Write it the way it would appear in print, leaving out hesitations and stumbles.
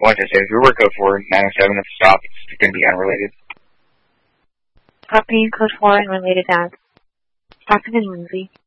Like I said, if you were code 4, 907, if stop, it's going to be unrelated. Copy code 4, unrelated ads. Stop in Lindsay.